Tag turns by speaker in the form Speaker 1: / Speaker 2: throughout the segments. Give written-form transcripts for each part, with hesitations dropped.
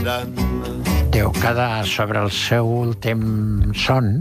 Speaker 1: Diu que sobre el seu últim son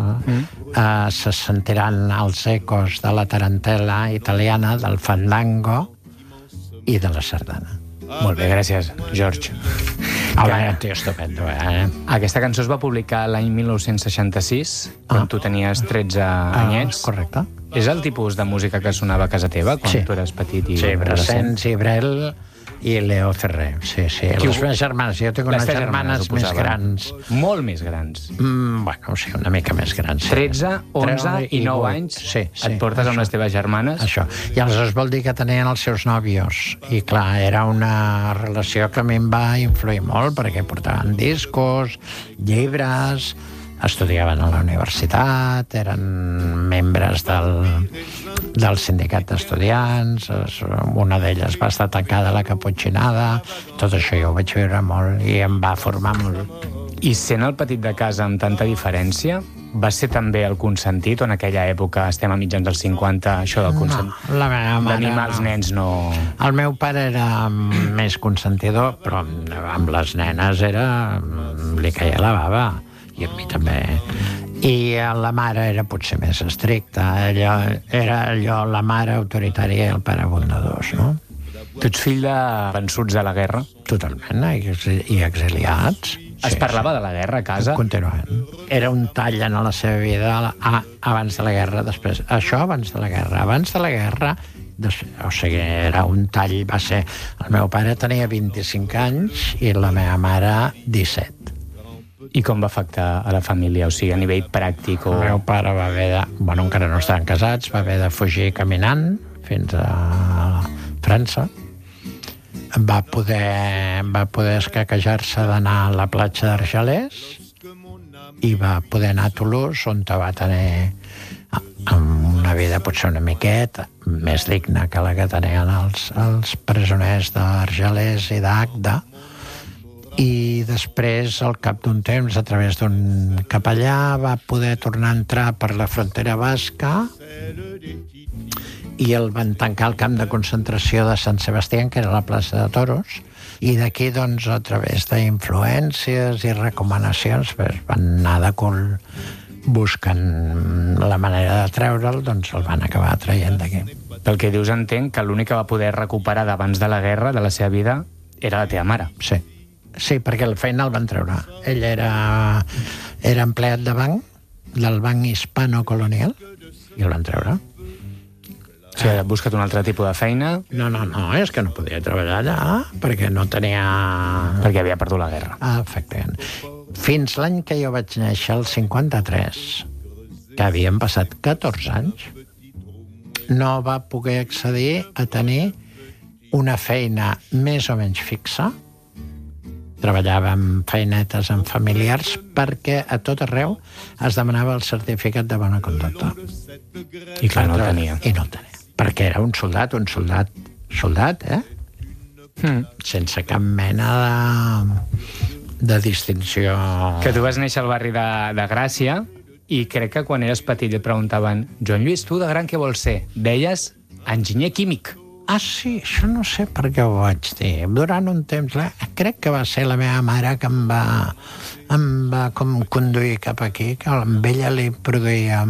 Speaker 1: se sentiran els ecos de la tarantela italiana, del fandango i de la sardana.
Speaker 2: Molt bé, gràcies, George.
Speaker 1: Tio, estupendo,
Speaker 2: Aquesta cançó es va publicar l'any 1966, quan tu tenies 13 anyets.
Speaker 1: Correcte.
Speaker 2: És el tipus de música que sonava a casa teva quan tu eres petit i adolescent?
Speaker 1: Sí, Brel i Leo Ferrer, sí. Les meves germanes, jo tinc unes germanes més grans.
Speaker 2: Molt més grans.
Speaker 1: Bueno, sí, una mica més grans.
Speaker 2: 13, 11 i 9 anys et portes amb les teves germanes.
Speaker 1: Això. I aleshores vol dir que tenien els seus nòvios. I clar, era una relació que a mi em va influir molt, perquè portaven discos, llibres, estudiaven a la universitat, eren membres del sindicat d'estudiants, una d'elles va estar tancada a la Caputxinada, tot això jo ho vaig viure molt i em va formar molt.
Speaker 2: I sent el petit de casa amb tanta diferència, va ser també el consentit, o en aquella època, estem a mitjans dels 50, això del consentit?
Speaker 1: No, la meva mare...
Speaker 2: D'animar els nens no...
Speaker 1: El meu pare era més consentidor, però amb les nenes li caia la bava. I a mi també. I la mare era potser més estricta. Era la mare autoritària i el pare bondadós, no?
Speaker 2: Tu ets fill de vençuts de la guerra?
Speaker 1: Totalment, i exiliats.
Speaker 2: Es parlava de la guerra a casa?
Speaker 1: Continuament. Era un tall en la seva vida abans de la guerra, després. Això abans de la guerra. Abans de la guerra, o sigui, era un tall, va ser... El meu pare tenia 25 anys i la meva mare 17.
Speaker 2: I com va afectar a la família? O sigui, a nivell pràctic o...
Speaker 1: El meu pare va haver de... Bueno, encara no estaven casats, va haver de fugir caminant fins a França. Va poder escaquejar-se d'anar a la platja d'Argelers i va poder anar a Toulouse, on va tenir una vida potser una miqueta més digna que la que tenien els presoners d'Argelers i d'Agda. I després, al cap d'un temps, a través d'un capellà, va poder tornar a entrar per la frontera basca i el van tancar al camp de concentració de Sant Sebastià, que era la plaça de Toros, i d'aquí, doncs, a través d'influències i recomanacions, van anar de cul buscant la manera de treure'l, doncs el van acabar traient d'aquí.
Speaker 2: Pel que dius, entenc que l'únic que va poder recuperar d'abans de la guerra, de la seva vida, era la teva mare.
Speaker 1: Sí, perquè la feina el van treure. Ell era empleat de banc, del banc hispano-colonial, i el van treure.
Speaker 2: O sigui, ha buscat un altre tipus de feina?
Speaker 1: No, és que no podia treballar allà, perquè no tenia...
Speaker 2: Perquè havia perdut la guerra.
Speaker 1: Efectivament. Fins l'any que jo vaig néixer, el 53, que havien passat 14 anys, no va poder accedir a tenir una feina més o menys fixa. Treballava amb feinetes, amb familiars, perquè a tot arreu es demanava el certificat de bona conducta.
Speaker 2: I clar, no el tenia.
Speaker 1: I no el tenia. Perquè era un soldat, sense cap mena de distinció.
Speaker 2: Que tu vas néixer al barri de Gràcia i crec que quan eres petit et preguntaven Joan Lluís, tu de gran què vols ser? Deies enginyer químic.
Speaker 1: Sí, això no sé per què ho vaig dir. Durant un temps, crec que va ser la meva mare que em va com conduir cap aquí, que amb ella li produïa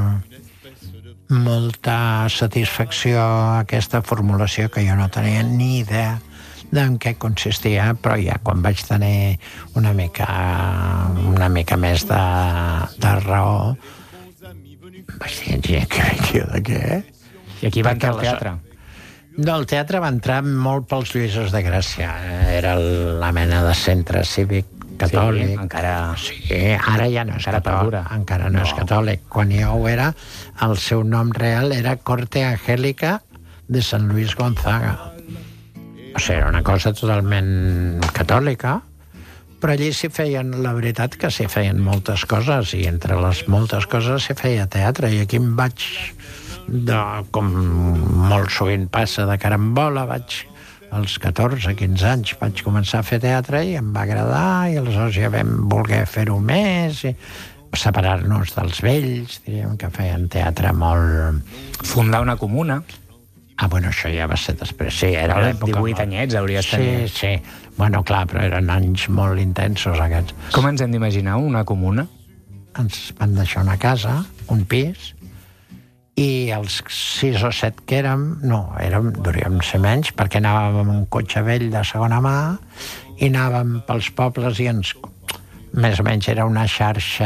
Speaker 1: molta satisfacció aquesta formulació, que jo no tenia ni idea en què consistia, però ja quan vaig tenir una mica més de raó, vaig dir, enginyer, de què?
Speaker 2: I aquí va entrar al teatre?
Speaker 1: No, el teatre va entrar molt pels Lluïsos de Gràcia. Era la mena de centre cívic catòlic.
Speaker 2: Sí, encara...
Speaker 1: Sí, ara ja no és catòlic. Encara no és catòlic. Quan jo ho era, el seu nom real era Corte Angélica de San Luis Gonzaga. O sigui, era una cosa totalment catòlica, però allí s'hi feien, la veritat que s'hi feien moltes coses, i entre les moltes coses s'hi feia teatre, i aquí em vaig... com molt sovint passa de carambola, als 14-15 anys vaig començar a fer teatre i em va agradar, i aleshores ja vam voler fer-ho més i separar-nos dels vells, diríem, que feien teatre molt...
Speaker 2: Fundar una comuna.
Speaker 1: Bueno, això ja va ser després, sí, era l'època...
Speaker 2: 18 anyets hauries tenir.
Speaker 1: Sí. Bueno, clar, però eren anys molt intensos, aquests.
Speaker 2: Com ens hem d'imaginar una comuna?
Speaker 1: Ens van deixar una casa, un pis, i els 6 o 7 que duríem ser menys, perquè anàvem amb un cotxe vell de segona mà i anàvem pels pobles i més o menys era una xarxa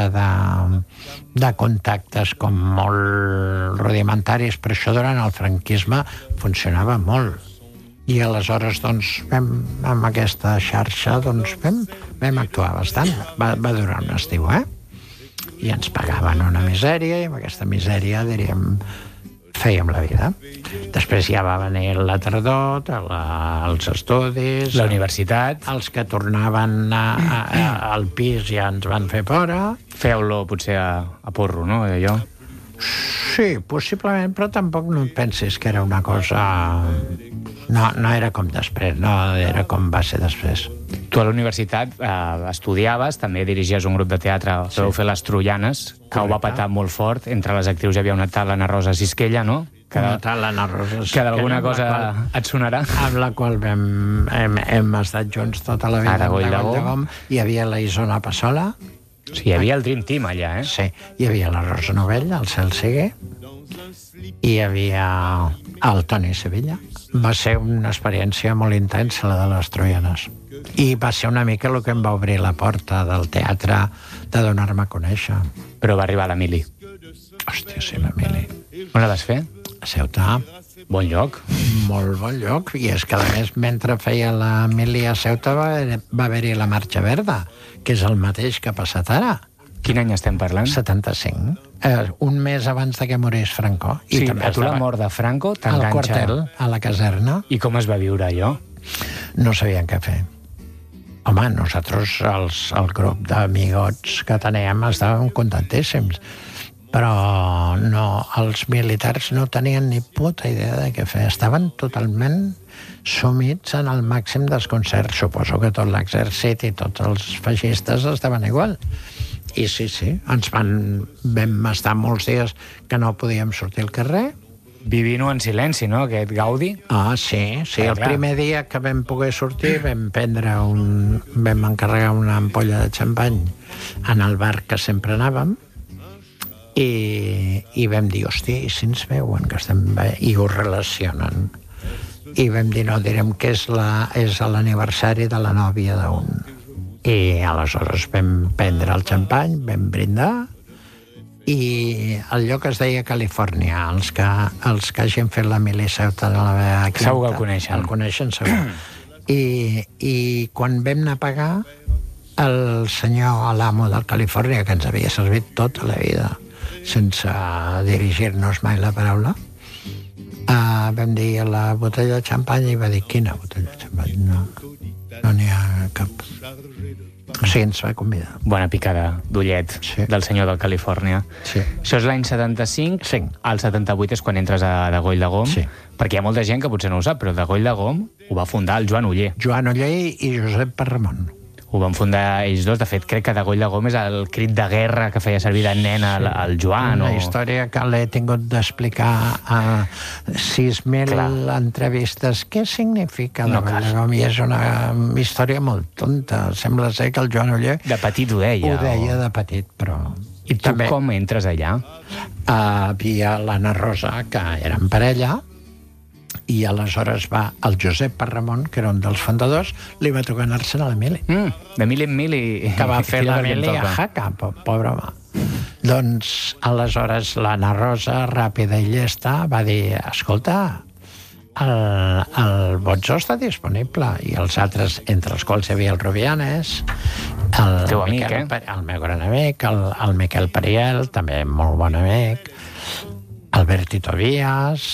Speaker 1: de contactes com molt rudimentaris, però això durant el franquisme funcionava molt. I aleshores, doncs, amb aquesta xarxa, doncs, vam actuar bastant. Va durar un estiu, I ens pagaven una misèria, i amb aquesta misèria, diríem, fèiem la vida. Després ja va venir la tardor, els estudis...
Speaker 2: La universitat.
Speaker 1: Els que tornaven al pis ja ens van fer fora.
Speaker 2: Feu-lo potser a porro, no? Allò.
Speaker 1: Sí, possiblement, però tampoc no et pensis que era una cosa... No era com després, no era com va ser després.
Speaker 2: Tu a la universitat estudiaves, també dirigies un grup de teatre, vau fer les Troianes, que ho va patar molt fort. Entre les actrius hi havia una tal Anna Rosa Sisquella, no?
Speaker 1: Una tal Anna Rosa Sisquella.
Speaker 2: Que d'alguna cosa et sonarà.
Speaker 1: Amb la qual hem estat junts tota la vida.
Speaker 2: A Goll de Gom.
Speaker 1: Hi havia la Isona Passola.
Speaker 2: Sí, hi havia el Dream Team allà,
Speaker 1: Sí, hi havia la Rosa Novell, el Cel Seguer, i hi havia el Toni Sevilla. Va ser una experiència molt intensa, la de les Troianes. I va ser una mica el que em va obrir la porta del teatre, de donar-me a conèixer.
Speaker 2: Però va arribar l'Emili.
Speaker 1: Hòstia, sí, l'Emili.
Speaker 2: On la vas fer?
Speaker 1: A Ceuta.
Speaker 2: Bon lloc.
Speaker 1: Molt bon lloc. I és que, a més, mentre feia l'Emili a Ceuta va haver-hi la Marxa Verda, que és el mateix que ha passat ara.
Speaker 2: Quin any estem parlant?
Speaker 1: 75. Un mes abans de que morís Franco.
Speaker 2: Sí, a tu la mort de Franco t'enganxa...
Speaker 1: Al quartel, a la caserna.
Speaker 2: I com es va viure allò?
Speaker 1: No sabien què fer. Home, nosaltres, el grup d'amigots que teníem, estàvem contentíssims. Però els militars no tenien ni puta idea de què fer. Estaven totalment sumits en el màxim desconcert. Suposo que tot l'exèrcit i tots els feixistes estaven igual. I sí, vam estar molts dies que no podíem sortir al carrer.
Speaker 2: Vivint-ho en silenci, no?, aquest gaudi.
Speaker 1: Sí. El primer dia que vam poder sortir vam encarregar una ampolla de xampany en el bar que sempre anàvem i vam dir, hòstia, i si ens veuen que estem bé? I ho relacionen. I vam dir, no, direm que és l'aniversari de la nòvia d'un. I aleshores vam prendre el xampany, vam brindar, i el lloc es deia Califòrnia. Els que hagin fet la Mili Ceuta de la meva quinta...
Speaker 2: Segur que el coneixen.
Speaker 1: El coneixen, segur. I quan vam anar a pagar, el senyor, l'amo del Califòrnia, que ens havia servit tota la vida, sense dirigir-nos mai la paraula, vam dir la botella de xampany i va dir, quina botella de xampany? No n'hi ha cap. O sigui, ens va convidar.
Speaker 2: Bona picada d'ullet del senyor del Califòrnia.
Speaker 1: Sí.
Speaker 2: Això és l'any 75. Sí. El 78 és quan entres a Goll de Gom.
Speaker 1: Sí.
Speaker 2: Perquè hi ha molta gent que potser no ho sap, però de Goll de Gom ho va fundar el Joan Oller.
Speaker 1: Joan Oller i Josep Parramon.
Speaker 2: Ho van fundar ells dos. De fet, crec que de Goll de Gom és el crit de guerra que feia servir de nen al Joan.
Speaker 1: Una història que l'he tingut d'explicar a 6.000 entrevistes. Què significa de Goll de Gom? I és una història molt tonta. Sembla ser que el Joan Oller...
Speaker 2: De petit ho deia.
Speaker 1: Ho deia de petit, però...
Speaker 2: I tu també... com entres allà?
Speaker 1: Havia l'Anna Rosa, que eren parella, i aleshores va el Josep Parramon, que era un dels fundadors, li va tocar anar-se'n a l'Emili.
Speaker 2: D'Emili en Mili.
Speaker 1: Que va fer l'Emili a Jaca, pobre home. Doncs, aleshores, l'Anna Rosa, ràpida i llesta, va dir, escolta, el Botzo està disponible, i els altres, entre els quals hi havia el Rubianes, el meu gran amic, el Miquel Periel, també molt bon amic, Albert i Tobias...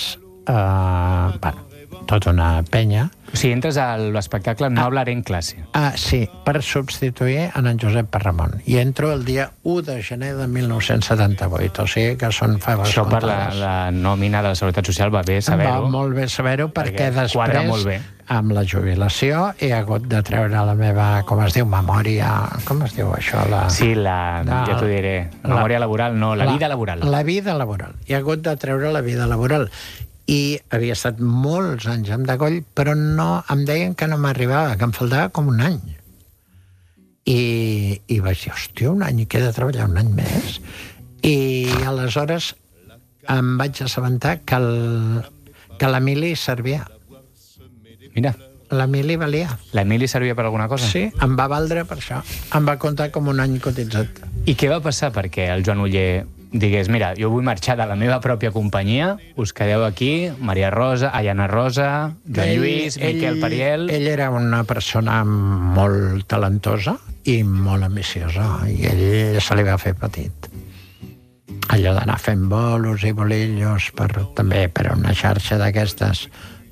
Speaker 1: tota una penya.
Speaker 2: O sigui, entres a l'espectacle No hablaré en classe.
Speaker 1: Sí, per substituir en Josep Parramon. I entro el dia 1 de gener de 1978, o sigui que són faves
Speaker 2: Això per
Speaker 1: comptades.
Speaker 2: la nòmina de la Seguretat Social va bé saber-ho.
Speaker 1: Va molt bé saber-ho perquè després, amb la jubilació, he hagut de treure la meva, com es diu, memòria... Com es diu això?
Speaker 2: Sí, ja t'ho diré. Memòria laboral, no, la vida laboral.
Speaker 1: La vida laboral. He hagut de treure la vida laboral. i havia estat molts anys amb Degoll, però no, em deien que no m'arribava, que em faltava com un any. I vaig dir, hòstia, un any, i que he de treballar un any més. I aleshores em vaig assabentar que l'Emili servia.
Speaker 2: Mira,
Speaker 1: L'Emili valia.
Speaker 2: l'Emili servia per alguna cosa?
Speaker 1: Sí, em va valdre per això. Em va comptar com un any cotitzat.
Speaker 2: I què va passar perquè el Joan Oller digués, mira, jo vull marxar de la meva pròpia companyia, us quedeu aquí, Maria Rosa, Anna Rosa, Joan Lluís, Miquel Pariel...
Speaker 1: Ell era una persona molt talentosa i molt ambiciosa, i ell se li va fer petit. Allò d'anar fent bolos i bolillos també per una xarxa d'aquestes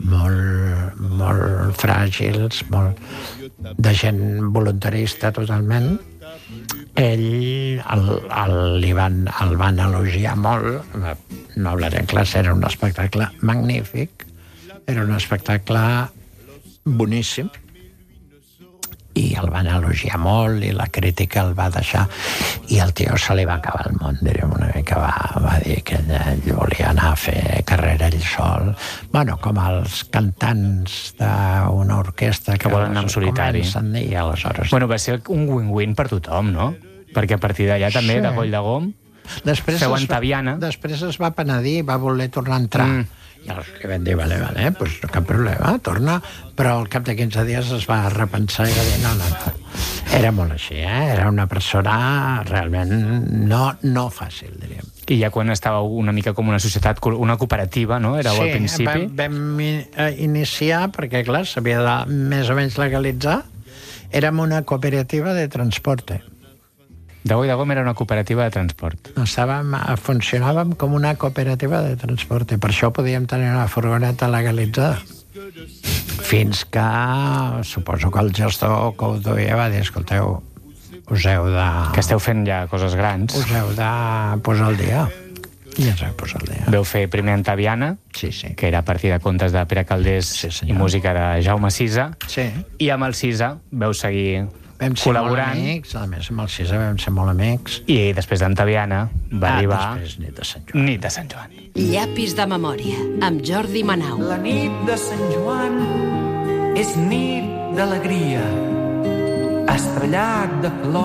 Speaker 1: molt fràgils, de gent voluntarista totalment. Ell el van elogiar molt. No hablaré en classe, era un espectacle magnífic, era un espectacle boníssim, i el van elogiar molt, i la crítica el va deixar, i el tio se li va acabar el món, diríem una mica. Va dir que ell volia anar a fer carrera ell sol. Bueno, com els cantants d'una orquestra que
Speaker 2: volen anar en solitari.
Speaker 1: I aleshores...
Speaker 2: Bueno, va ser un win-win per tothom, no? Perquè a partir d'allà també, de Coll de Gom, feu Antaviana.
Speaker 1: Després es va penedir, va voler tornar a entrar. I aleshores li vam dir, vale, pues no cap problema, torna. Però al cap de 15 dies es va repensar i va dir, no. Era molt així, Era una persona realment no fàcil, diríem.
Speaker 2: I ja quan estàveu una mica com una societat, una cooperativa, no? Éreu al principi.
Speaker 1: Sí, vam iniciar, perquè clar, s'havia de més o menys legalitzar. Érem una cooperativa de transporte.
Speaker 2: Degoll de Gom era una cooperativa de transport.
Speaker 1: Funcionàvem com una cooperativa de transport, per això podíem tenir una furgoneta legalitzada. Fins que, suposo que el gestor que ho duia va dir, escolteu, us heu de...
Speaker 2: Que esteu fent ja coses grans.
Speaker 1: Us heu de posar al dia. I ens vam posar al dia.
Speaker 2: Veu fer primer Antaviana,
Speaker 1: sí.
Speaker 2: Que era a partir de contes de Pere Calders, i música de Jaume Sisa.
Speaker 1: Sí.
Speaker 2: I amb el Sisa veu seguir
Speaker 1: vam ser
Speaker 2: col·laborant.
Speaker 1: Molt amics, a més amb el Sisa vam ser molt amics.
Speaker 2: I després d'Antaviana va arribar...
Speaker 1: Després Nit de Sant Joan.
Speaker 3: Llapis de memòria, amb Jordi Manau.
Speaker 4: La nit de Sant Joan és nit d'alegria, estrellat de flors.